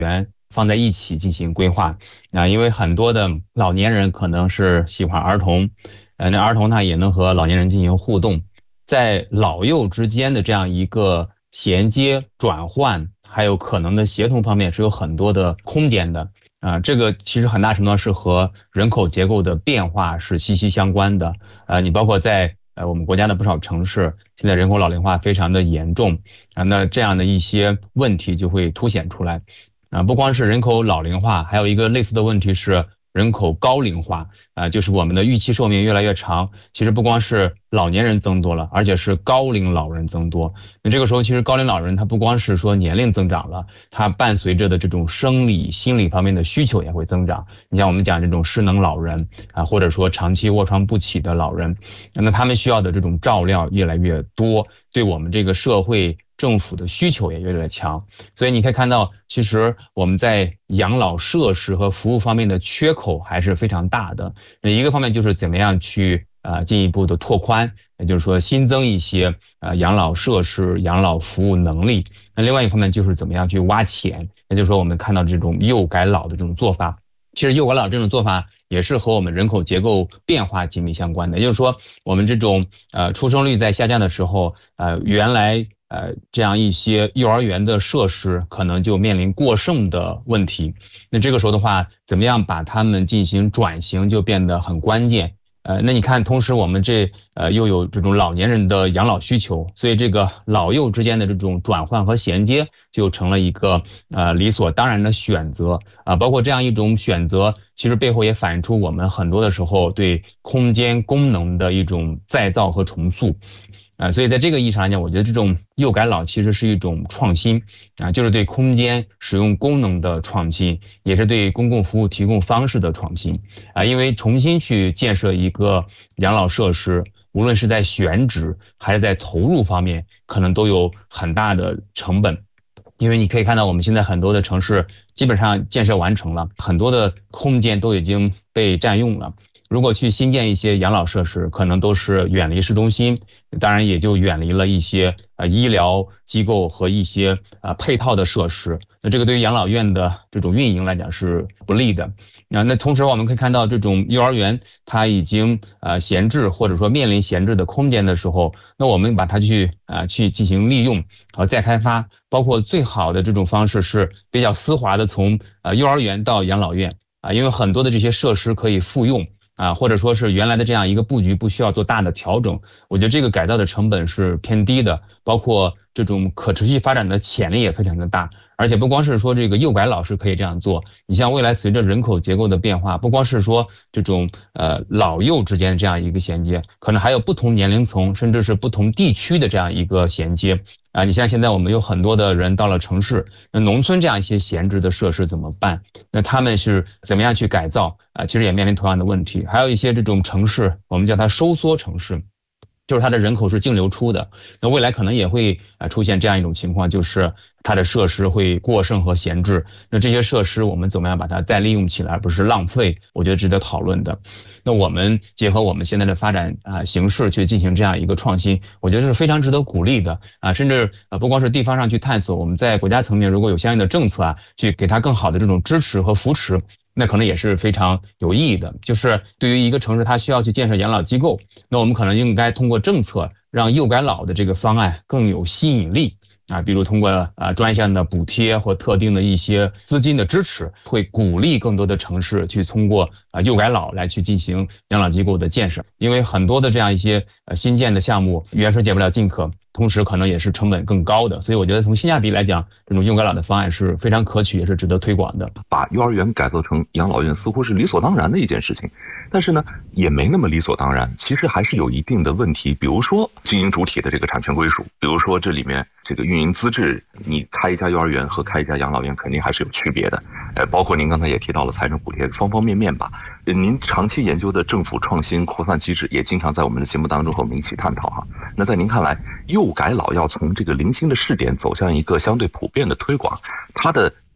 园放在一起进行规划因为很多的老年人可能是喜欢儿童，那儿童呢也能和老年人进行互动，在老幼之间的这样一个衔接、转换，还有可能的协同方面是有很多的空间的这个其实很大程度上是和人口结构的变化是息息相关的你包括在我们国家的不少城市，现在人口老龄化非常的严重那这样的一些问题就会凸显出来不光是人口老龄化，还有一个类似的问题是人口高龄化就是我们的预期寿命越来越长，其实不光是老年人增多了，而且是高龄老人增多。那这个时候其实高龄老人他不光是说年龄增长了，他伴随着的这种生理心理方面的需求也会增长。你像我们讲这种失能老人或者说长期卧床不起的老人，那他们需要的这种照料越来越多，对我们这个社会政府的需求也越来越强。所以你可以看到，其实我们在养老设施和服务方面的缺口还是非常大的。一个方面就是怎么样去进一步的拓宽，也就是说新增一些养老设施、养老服务能力。那另外一方面就是怎么样去挖潜，也就是说我们看到这种幼改老的这种做法。其实幼改老这种做法也是和我们人口结构变化紧密相关的，也就是说我们这种出生率在下降的时候原来这样一些幼儿园的设施可能就面临过剩的问题。那这个时候的话，怎么样把它们进行转型就变得很关键。那你看，同时我们又有这种老年人的养老需求，所以这个老幼之间的这种转换和衔接就成了一个理所当然的选择包括这样一种选择，其实背后也反映出我们很多的时候对空间功能的一种再造和重塑。所以在这个意义上来讲，我觉得这种幼改老其实是一种创新就是对空间使用功能的创新，也是对公共服务提供方式的创新因为重新去建设一个养老设施，无论是在选址还是在投入方面，可能都有很大的成本。因为你可以看到我们现在很多的城市基本上建设完成了，很多的空间都已经被占用了。如果去新建一些养老设施，可能都是远离市中心，当然也就远离了一些医疗机构和一些配套的设施。那这个对于养老院的这种运营来讲是不利的。那同时我们可以看到，这种幼儿园它已经闲置或者说面临闲置的空间的时候，那我们把它去进行利用和再开发，包括最好的这种方式是比较丝滑的从幼儿园到养老院因为很多的这些设施可以复用。或者说是原来的这样一个布局不需要做大的调整，我觉得这个改造的成本是偏低的，包括这种可持续发展的潜力也非常的大。而且不光是说这个幼改老是可以这样做，你像未来随着人口结构的变化，不光是说这种老幼之间这样一个衔接，可能还有不同年龄层甚至是不同地区的这样一个衔接你像现在我们有很多的人到了城市，那农村这样一些闲置的设施怎么办？那他们是怎么样去改造其实也面临同样的问题。还有一些这种城市，我们叫它收缩城市，就是它的人口是净流出的，那未来可能也会出现这样一种情况，就是它的设施会过剩和闲置。那这些设施我们怎么样把它再利用起来，而不是浪费，我觉得值得讨论的。那我们结合我们现在的发展形势去进行这样一个创新，我觉得是非常值得鼓励的甚至不光是地方上去探索，我们在国家层面如果有相应的政策去给它更好的这种支持和扶持，那可能也是非常有意义的。就是对于一个城市它需要去建设养老机构，那我们可能应该通过政策让幼改老的这个方案更有吸引力比如通过专项的补贴或特定的一些资金的支持，会鼓励更多的城市去通过幼改老来去进行养老机构的建设。因为很多的这样一些新建的项目，远水解不了近渴，同时可能也是成本更高的。所以我觉得从性价比来讲，这种幼改老的方案是非常可取，也是值得推广的。 把幼儿园改造成养老院似乎是理所当然的一件事情，但是呢也没那么理所当然，其实还是有一定的问题。比如说经营主体的这个产权归属，比如说这里面这个运营资质，你开一家幼儿园和开一家养老院肯定还是有区别的。包括您刚才也提到了财政补贴方方面面吧。您长期研究的政府创新扩散机制也经常在我们的节目当中和我们一起探讨哈。那在您看来，幼改老要从这个零星的试点走向一个相对普遍的推广，它的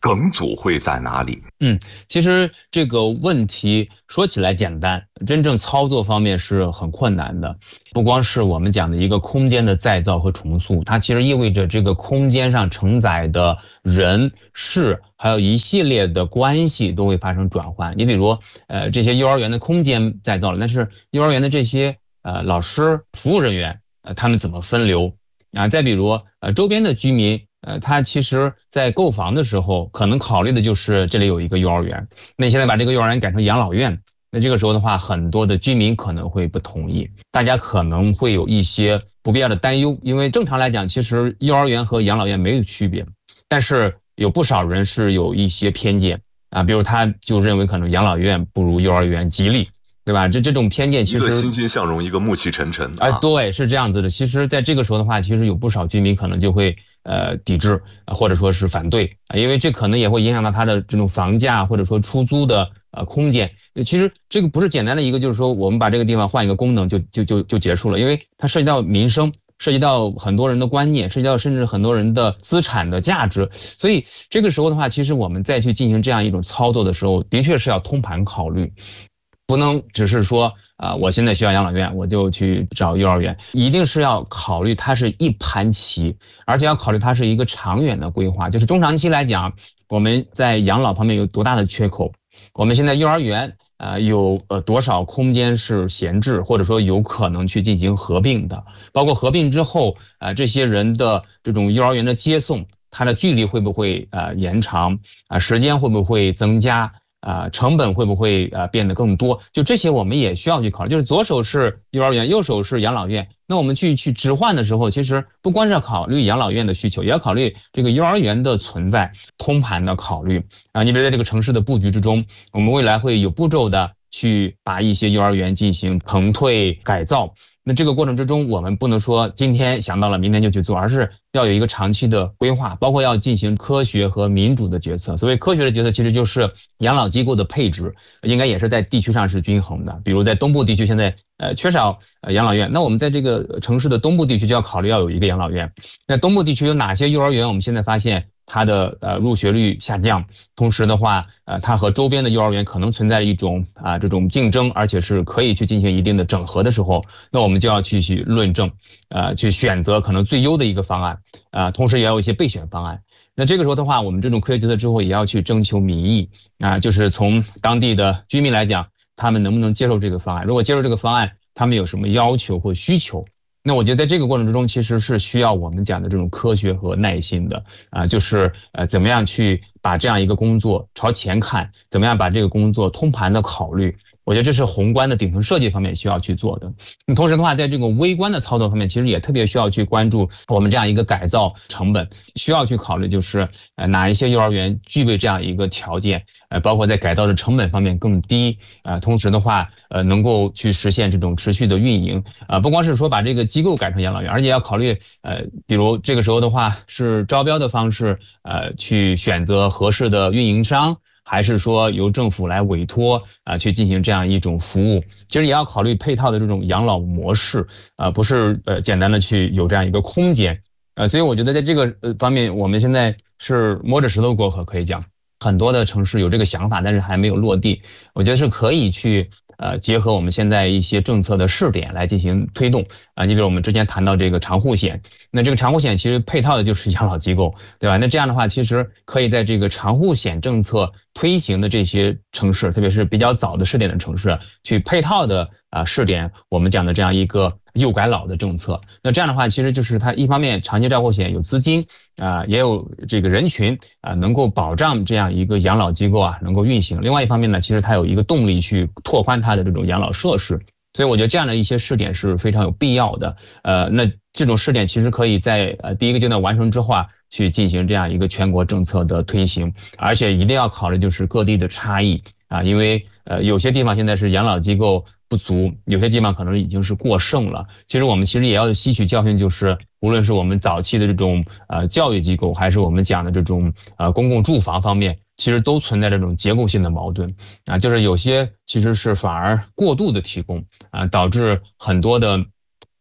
梗阻会在哪里？ 其实这个问题说起来简单，真正操作方面是很困难的。不光是我们讲的一个空间的再造和重塑，它其实意味着这个空间上承载的人事，还有一系列的关系都会发生转换。你比如，这些幼儿园的空间再造了，但是幼儿园的这些老师、服务人员，他们怎么分流啊？再比如，周边的居民。他其实在购房的时候，可能考虑的就是这里有一个幼儿园，那你现在把这个幼儿园改成养老院，那这个时候的话，很多的居民可能会不同意，大家可能会有一些不必要的担忧，因为正常来讲，其实幼儿园和养老院没有区别，但是有不少人是有一些偏见啊，比如他就认为可能养老院不如幼儿园吉利。对吧？这种偏见其实一个欣欣向荣，一个暮气沉沉对，是这样子的。其实，在这个时候的话，其实有不少居民可能就会抵制或者说是反对因为这可能也会影响到他的这种房价或者说出租的空间。其实这个不是简单的一个，就是说我们把这个地方换一个功能就结束了，因为它涉及到民生，涉及到很多人的观念，涉及到甚至很多人的资产的价值。所以这个时候的话，其实我们再去进行这样一种操作的时候，的确是要通盘考虑。不能只是说我现在需要养老院，我就去找幼儿园，一定是要考虑它是一盘棋，而且要考虑它是一个长远的规划。就是中长期来讲，我们在养老方面有多大的缺口，我们现在幼儿园有多少空间是闲置，或者说有可能去进行合并的，包括合并之后这些人的这种幼儿园的接送，它的距离会不会延长时间会不会增加成本会不会变得更多？就这些我们也需要去考虑。就是左手是幼儿园，右手是养老院。那我们去置换的时候，其实不光是要考虑养老院的需求，也要考虑这个幼儿园的存在，通盘的考虑你比如在这个城市的布局之中，我们未来会有步骤的去把一些幼儿园进行腾退改造。那这个过程之中，我们不能说今天想到了明天就去做，而是要有一个长期的规划，包括要进行科学和民主的决策。所谓科学的决策，其实就是养老机构的配置应该也是在地区上是均衡的。比如在东部地区现在缺少养老院，那我们在这个城市的东部地区就要考虑要有一个养老院。那东部地区有哪些幼儿园？我们现在发现它的入学率下降，同时的话它和周边的幼儿园可能存在一种这种竞争，而且是可以去进行一定的整合的时候，那我们就要去论证去选择可能最优的一个方案同时也要有一些备选方案。那这个时候的话，我们这种科学决策之后也要去征求民意就是从当地的居民来讲，他们能不能接受这个方案，如果接受这个方案，他们有什么要求或需求。那我觉得在这个过程之中，其实是需要我们讲的这种科学和耐心的就是怎么样去把这样一个工作朝前看，怎么样把这个工作通盘的考虑。我觉得这是宏观的顶层设计方面需要去做的。同时的话，在这个微观的操作方面，其实也特别需要去关注我们这样一个改造成本，需要去考虑就是哪一些幼儿园具备这样一个条件，包括在改造的成本方面更低同时的话能够去实现这种持续的运营不光是说把这个机构改成养老院，而且要考虑比如这个时候的话是招标的方式去选择合适的运营商，还是说由政府来委托去进行这样一种服务。其实也要考虑配套的这种养老模式不是简单的去有这样一个空间所以我觉得在这个方面，我们现在是摸着石头过河，可以讲很多的城市有这个想法，但是还没有落地。我觉得是可以去结合我们现在一些政策的试点来进行推动你比如我们之前谈到这个长护险，那这个长护险其实配套的就是养老机构，对吧？那这样的话，其实可以在这个长护险政策推行的这些城市，特别是比较早的试点的城市，去配套的试点我们讲的这样一个幼改老的政策。那这样的话，其实就是它一方面长期照护险有资金也有这个人群能够保障这样一个养老机构能够运行。另外一方面呢，其实它有一个动力去拓宽它的这种养老设施。所以我觉得这样的一些试点是非常有必要的。那这种试点其实可以在第一个阶段完成之后去进行这样一个全国政策的推行，而且一定要考虑就是各地的差异因为有些地方现在是养老机构不足，有些地方可能已经是过剩了。其实我们也要吸取教训，就是无论是我们早期的这种教育机构，还是我们讲的这种公共住房方面，其实都存在这种结构性的矛盾就是有些其实是反而过度的提供导致很多的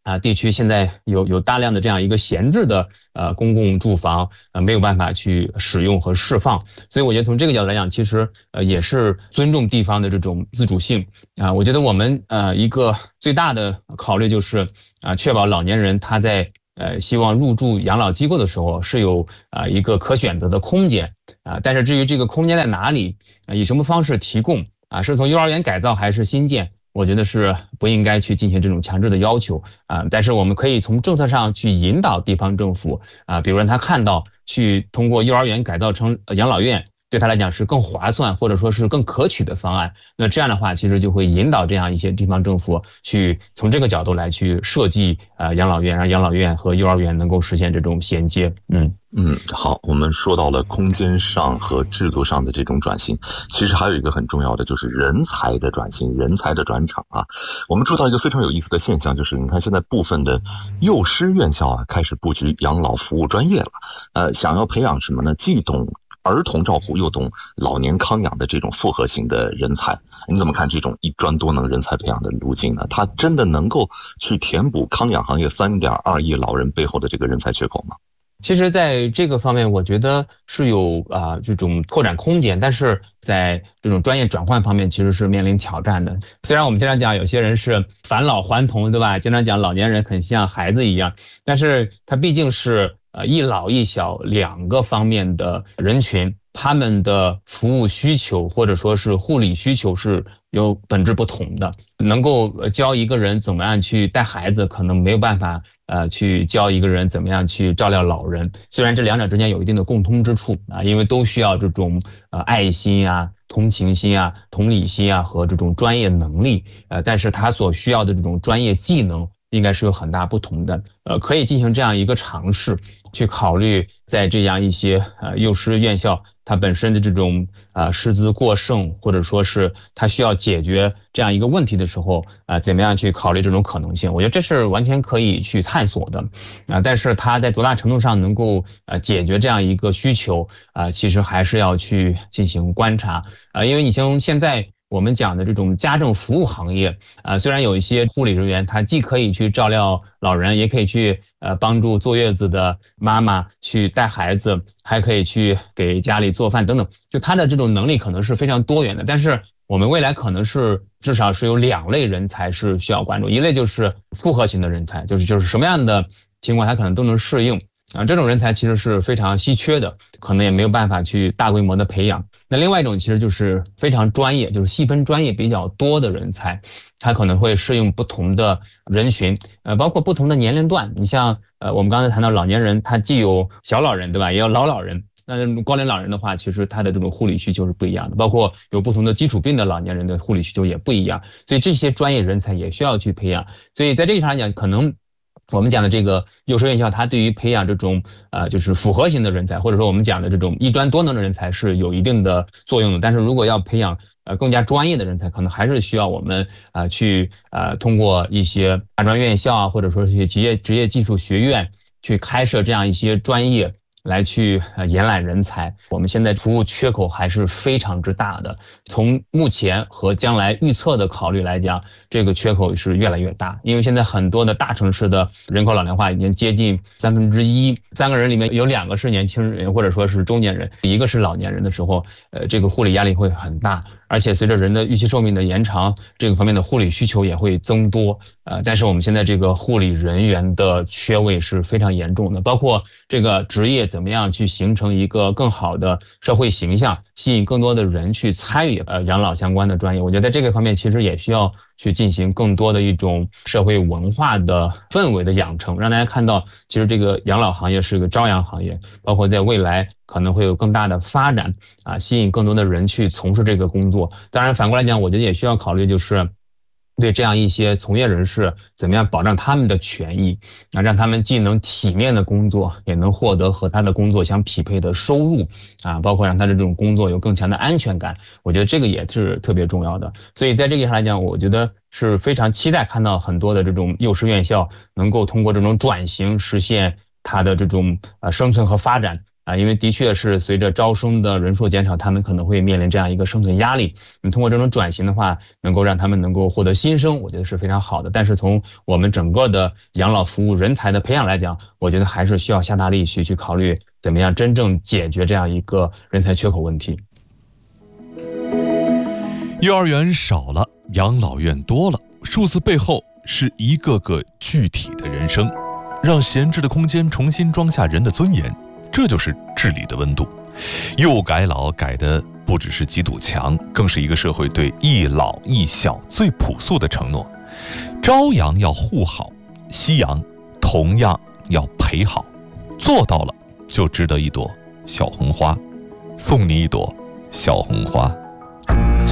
地区现在有大量的这样一个闲置的公共住房没有办法去使用和释放，所以我觉得从这个角度来讲，其实也是尊重地方的这种自主性我觉得我们一个最大的考虑就是确保老年人他在希望入住养老机构的时候是有一个可选择的空间但是至于这个空间在哪里以什么方式提供是从幼儿园改造还是新建，我觉得是不应该去进行这种强制的要求但是我们可以从政策上去引导地方政府比如让他看到去通过幼儿园改造成养老院对他来讲是更划算或者说是更可取的方案，那这样的话其实就会引导这样一些地方政府去从这个角度来去设计养老院，让养老院和幼儿园能够实现这种衔接。 好，我们说到了空间上和制度上的这种转型，其实还有一个很重要的就是人才的转型，人才的转场我们注意到一个非常有意思的现象，就是你看现在部分的幼师院校开始布局养老服务专业了，想要培养什么呢？既懂儿童照护又懂老年康养的这种复合型的人才，你怎么看这种一专多能人才培养的路径呢？它真的能够去填补康养行业3.2亿老人背后的这个人才缺口吗？ 其实在这个方面我觉得是有这种拓展空间，但是在这种专业转换方面其实是面临挑战的。虽然我们经常讲有些人是返老还童，对吧？经常讲老年人很像孩子一样，但是他毕竟是一老一小两个方面的人群，他们的服务需求或者说是护理需求是有本质不同的。能够教一个人怎么样去带孩子，可能没有办法去教一个人怎么样去照料老人。虽然这两者之间有一定的共通之处因为都需要这种爱心同情心同理心和这种专业能力但是他所需要的这种专业技能应该是有很大不同的可以进行这样一个尝试，去考虑在这样一些幼师院校它本身的这种师资过剩，或者说是它需要解决这样一个问题的时候怎么样去考虑这种可能性，我觉得这是完全可以去探索的但是它在多大程度上能够解决这样一个需求其实还是要去进行观察因为你像现在我们讲的这种家政服务行业虽然有一些护理人员他既可以去照料老人，也可以去帮助坐月子的妈妈去带孩子，还可以去给家里做饭等等，就他的这种能力可能是非常多元的。但是我们未来可能是至少是有2类人才是需要关注，一类就是复合型的人才，就是什么样的情况他可能都能适应这种人才其实是非常稀缺的，可能也没有办法去大规模的培养。那另外一种其实就是非常专业，就是细分专业比较多的人才，他可能会适应不同的人群包括不同的年龄段。你像我们刚才谈到老年人，他既有小老人对吧，也有老人，那高龄老人的话其实他的这种护理需求是不一样的，包括有不同的基础病的老年人的护理需求也不一样，所以这些专业人才也需要去培养。所以在这一上来讲，可能我们讲的这个幼师院校，它对于培养这种就是复合型的人才，或者说我们讲的这种一专多能的人才是有一定的作用的。但是如果要培养更加专业的人才，可能还是需要我们去通过一些大专院校或者说是职业技术学院去开设这样一些专业来去延揽人才。我们现在服务缺口还是非常之大的，从目前和将来预测的考虑来讲，这个缺口是越来越大。因为现在很多的大城市的人口老龄化已经接近1/3，3个人里面有2个是年轻人或者说是中年人，1个是老年人的时候这个护理压力会很大，而且随着人的预期寿命的延长，这个方面的护理需求也会增多但是我们现在这个护理人员的缺位是非常严重的，包括这个职业怎么样去形成一个更好的社会形象，吸引更多的人去参与养老相关的专业。我觉得在这个方面其实也需要去进行更多的一种社会文化的氛围的养成，让大家看到其实这个养老行业是个朝阳行业，包括在未来可能会有更大的发展吸引更多的人去从事这个工作。当然反过来讲，我觉得也需要考虑就是对这样一些从业人士怎么样保障他们的权益让他们既能体面的工作，也能获得和他的工作相匹配的收入包括让他的这种工作有更强的安全感，我觉得这个也是特别重要的。所以在这个上来讲，我觉得是非常期待看到很多的这种幼师院校能够通过这种转型实现它的这种生存和发展因为的确是随着招生的人数减少，他们可能会面临这样一个生存压力。通过这种转型的话，能够让他们能够获得新生，我觉得是非常好的。但是从我们整个的养老服务人才的培养来讲，我觉得还是需要下大力气去考虑怎么样真正解决这样一个人才缺口问题。 幼儿园少了，养老院多了，数字背后是一个个具体的人生，让闲置的空间重新装下人的尊严，这就是治理的温度。幼改老改的不只是几堵墙，更是一个社会对一老一小最朴素的承诺。朝阳要护好，夕阳同样要陪好，做到了就值得一朵小红花，送你一朵小红花。